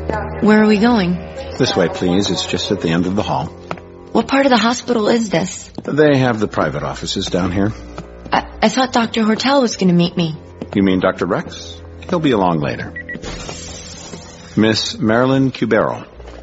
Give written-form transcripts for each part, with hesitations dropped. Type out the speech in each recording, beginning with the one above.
Where are we going? This way, please. It's just at the end of the hall. What part of the hospital is this? They have the private offices down here. I thought Dr. Hortel was going to meet me. You mean Dr. Rex? He'll be along later. Miss Marilyn Cubero.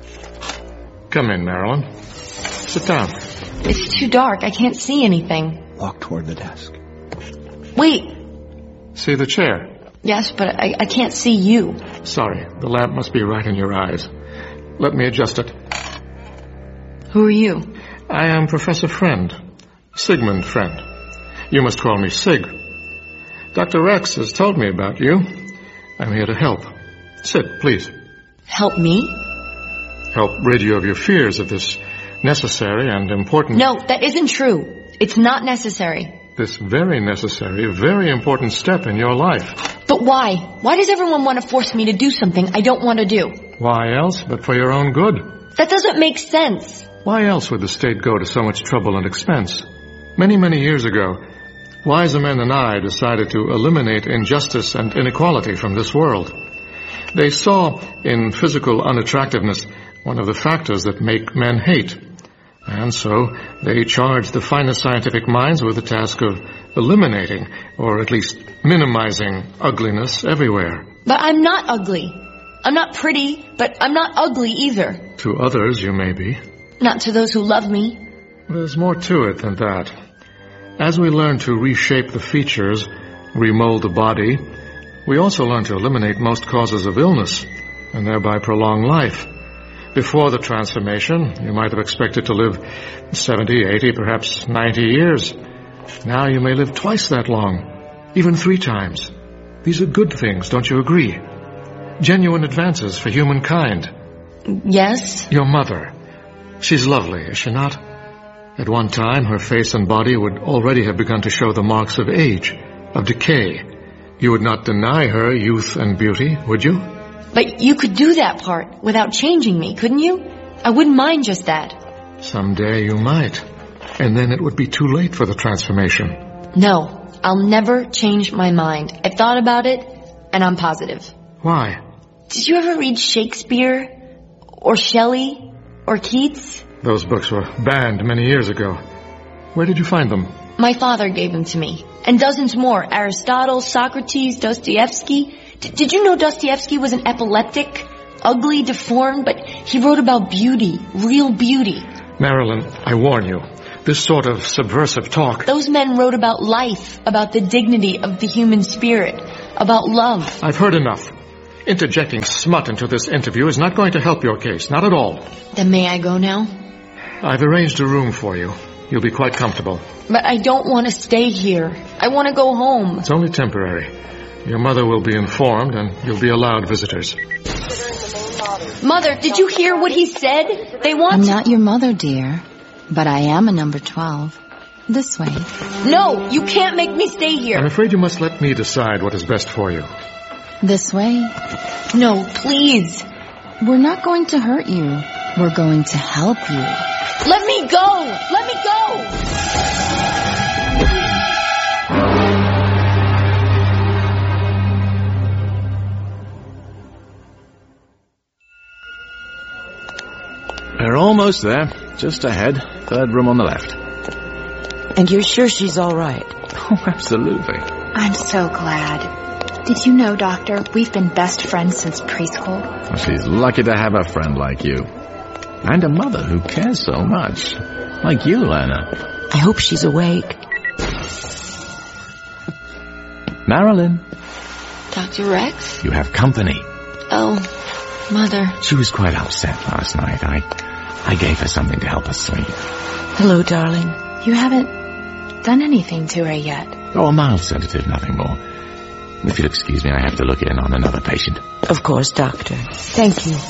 Come in, Marilyn. Sit down. It's too dark. I can't see anything. Walk toward the desk. Wait. See the chair? Yes, but I can't see you. Sorry, the lamp must be right in your eyes. Let me adjust it. Who are you? I am Professor Friend. Sigmund Friend. You must call me Sig. Dr. Rex has told me about you. I'm here to help. Sit, please. Help me? Help rid you of your fears of this necessary and important... No, that isn't true. It's not necessary. This very necessary, very important step in your life. But why? Why does everyone want to force me to do something I don't want to do? Why else but for your own good? That doesn't make sense. Why else would the state go to so much trouble and expense? Many, many years ago, wiser men than I decided to eliminate injustice and inequality from this world. They saw in physical unattractiveness one of the factors that make men hate. And so they charged the finest scientific minds with the task of eliminating, or at least minimizing, ugliness everywhere. But I'm not ugly. I'm not pretty, but I'm not ugly either. To others you may be. Not to those who love me. There's more to it than that. As we learn to reshape the features, remold the body, we also learn to eliminate most causes of illness, and thereby prolong life. Before the transformation, you might have expected to live 70, 80, perhaps 90 years. Now you may live twice that long, even 3 times. These are good things, don't you agree? Genuine advances for humankind. Yes? Your mother. She's lovely, is she not? At one time, her face and body would already have begun to show the marks of age, of decay. You would not deny her youth and beauty, would you? But you could do that part without changing me, couldn't you? I wouldn't mind just that. Someday you might. And then it would be too late for the transformation. No, I'll never change my mind. I've thought about it, and I'm positive. Why? Did you ever read Shakespeare? Or Shelley? Or Keats? Those books were banned many years ago. Where did you find them? My father gave them to me. And dozens more. Aristotle, Socrates, Dostoevsky. Did you know Dostoevsky was an epileptic? Ugly, deformed, but he wrote about beauty. Real beauty. Marilyn, I warn you. This sort of subversive talk... Those men wrote about life, about the dignity of the human spirit, about love. I've heard enough. Interjecting smut into this interview is not going to help your case, not at all. Then may I go now? I've arranged a room for you. You'll be quite comfortable. But I don't want to stay here. I want to go home. It's only temporary. Your mother will be informed, and you'll be allowed visitors. Mother, did you hear what he said? They want... I'm not your mother, dear, but I am a number 12. This way. No, you can't make me stay here. I'm afraid you must let me decide what is best for you. This way. No, please. We're not going to hurt you. We're going to help you. Let me go! Let me go! We're almost there. Just ahead. 3rd room on the left. And you're sure she's all right? Oh, absolutely. I'm so glad. Did you know, Doctor, we've been best friends since preschool? Well, she's lucky to have a friend like you. And a mother who cares so much. Like you, Lana. I hope she's awake. Marilyn. Dr. Rex? You have company. Oh, Mother. She was quite upset last night. I gave her something to help her sleep. Hello, darling. You haven't done anything to her yet. Oh, a mild sedative, nothing more. If you'll excuse me, I have to look in on another patient. Of course, Doctor. Thank you.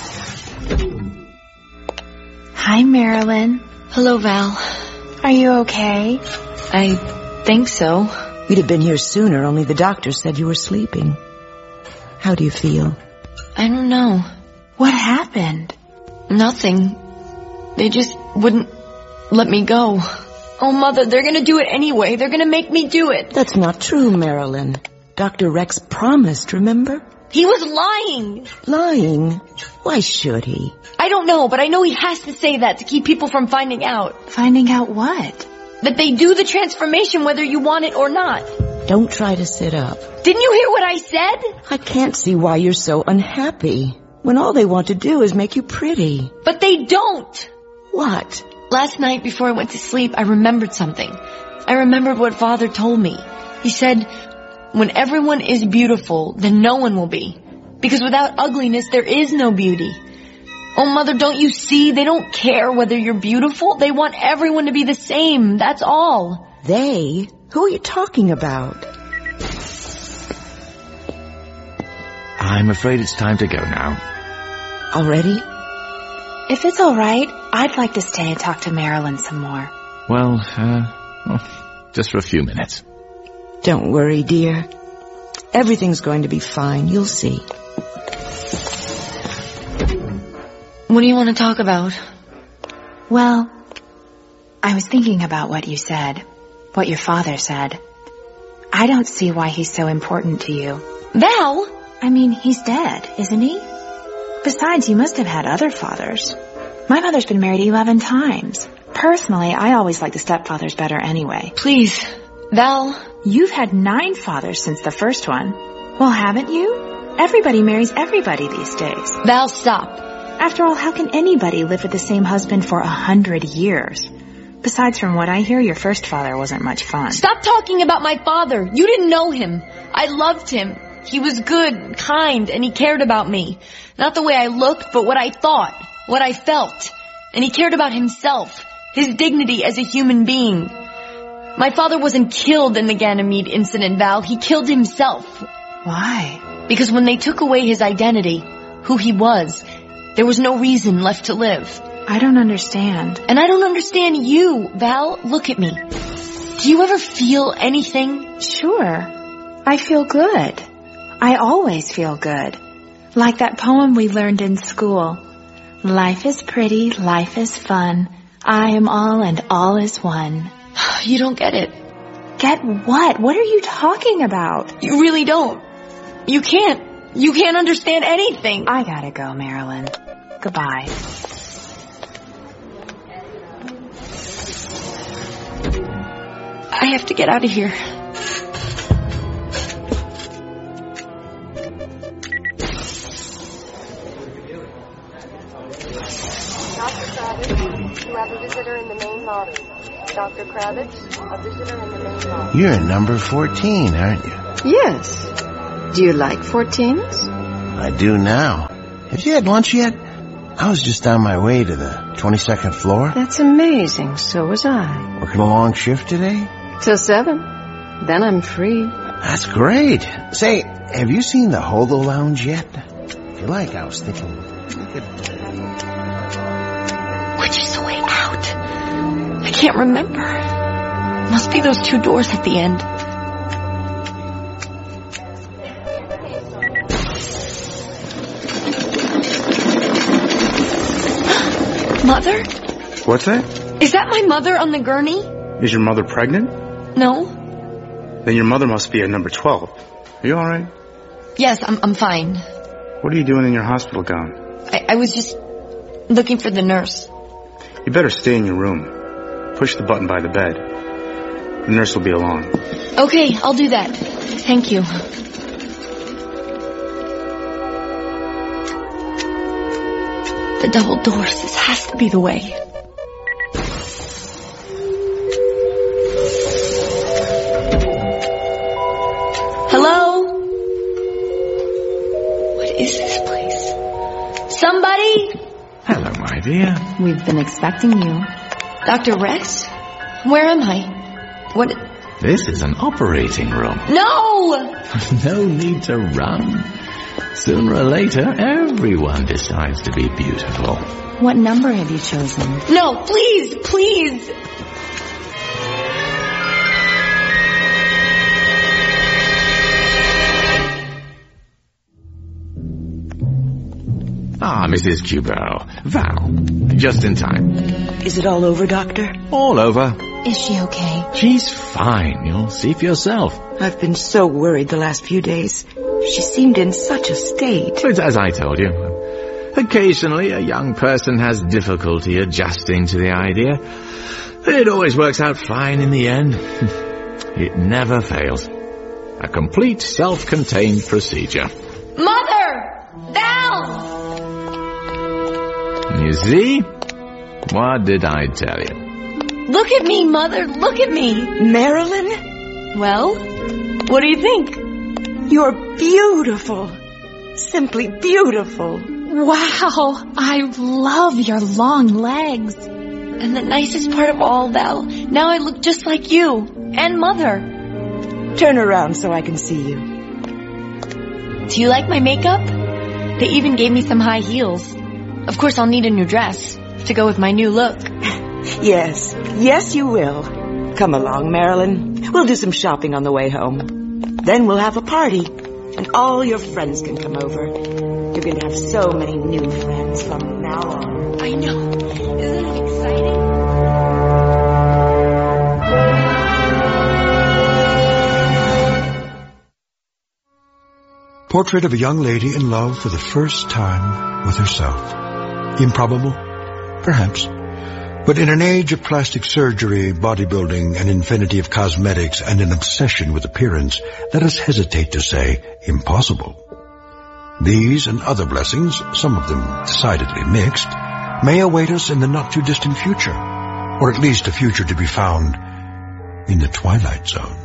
Hi, Marilyn. Hello, Val. Are you okay? I think so. We'd have been here sooner, only the doctor said you were sleeping. How do you feel? I don't know. What happened? Nothing. They just wouldn't let me go. Oh, Mother, they're going to do it anyway. They're going to make me do it. That's not true, Marilyn. Dr. Rex promised, remember? He was lying. Lying? Why should he? I don't know, but I know he has to say that to keep people from finding out. Finding out what? That they do the transformation whether you want it or not. Don't try to sit up. Didn't you hear what I said? I can't see why you're so unhappy, when all they want to do is make you pretty. But they don't. What? Last night before I went to sleep, I remembered something. I remembered what Father told me. He said, when everyone is beautiful, then no one will be. Because without ugliness, there is no beauty. Oh, Mother, don't you see? They don't care whether you're beautiful. They want everyone to be the same. That's all. They? Who are you talking about? I'm afraid it's time to go now. Already? If it's all right, I'd like to stay and talk to Marilyn some more. Well, just for a few minutes. Don't worry, dear. Everything's going to be fine. You'll see. What do you want to talk about? Well, I was thinking about what you said, what your father said. I don't see why he's so important to you. Val? I mean, he's dead, isn't he? Besides, you must have had other fathers. My mother's been married 11 times. Personally, I always like the stepfathers better anyway. Please, Val. You've had 9 fathers since the first one. Well, haven't you? Everybody marries everybody these days. Val, stop. After all, how can anybody live with the same husband for 100 years? Besides, from what I hear, your first father wasn't much fun. Stop talking about my father. You didn't know him. I loved him. He was good, kind, and he cared about me. Not the way I looked, but what I thought, what I felt. And he cared about himself, his dignity as a human being. My father wasn't killed in the Ganymede incident, Val. He killed himself. Why? Because when they took away his identity, who he was, there was no reason left to live. I don't understand. And I don't understand you, Val. Look at me. Do you ever feel anything? Sure. I feel good. I always feel good. Like that poem we learned in school. Life is pretty, life is fun. I am all and all is one. You don't get it. Get what? What are you talking about? You really don't. You can't. You can't understand anything. I gotta go, Marilyn. Goodbye. I have to get out of here. Dr. Kravitz, you have a visitor in the main lobby. Dr. Kravitz, a visitor in the main lobby. You're number 14, aren't you? Yes. Do you like 14s? I do now. Have you had lunch yet? I was just on my way to the 22nd floor. That's amazing. So was I. Working a long shift today? Till 7. Then I'm free. That's great. Say, have you seen the Holo Lounge yet? If you like, I was thinking we could... Which is the way out? I can't remember. Must be those 2 doors at the end. Mother? What's that? Is that my mother on the gurney? Is your mother pregnant? No. Then your mother must be at number 12. Are you all right? Yes, I'm fine. What are you doing in your hospital gown? I was just looking for the nurse. You better stay in your room. Push the button by the bed. The nurse will be along. Okay, I'll do that. Thank you. The double doors. This has to be the way. Hello? What is this place? Somebody? Hello, my dear. We've been expecting you. Dr. Rex? Where am I? What? This is an operating room. No! No need to run. Sooner or later, everyone decides to be beautiful. What number have you chosen? No, please, please. Ah, Mrs. Cubo. Val. Just in time. Is it all over, Doctor? All over. Is she okay? She's fine. You'll see for yourself. I've been so worried the last few days. She seemed in such a state. But as I told you, Occasionally, a young person has difficulty adjusting to the idea. It always works out fine in the end. It never fails. A complete self-contained procedure. Mother! Val! You see? What did I tell you? Look at me, Mother. Look at me. Marilyn, Well, what do you think? you're beautiful. Simply beautiful. Wow, I love your long legs. And the nicest part of all, Val, now I look just like you and Mother. Turn around so I can see you. Do you like my makeup? They even gave me some high heels. Of course, I'll need a new dress to go with my new look. Yes, yes you will. Come along, Marilyn. We'll do some shopping on the way home. Then we'll have a party, and all your friends can come over. You're going to have so many new friends from now on. I know. Isn't it exciting? Portrait of a young lady in love for the first time with herself. Improbable? Perhaps. But in an age of plastic surgery, bodybuilding, an infinity of cosmetics, and an obsession with appearance, let us hesitate to say impossible. These and other blessings, some of them decidedly mixed, may await us in the not-too-distant future, or at least a future to be found in the Twilight Zone.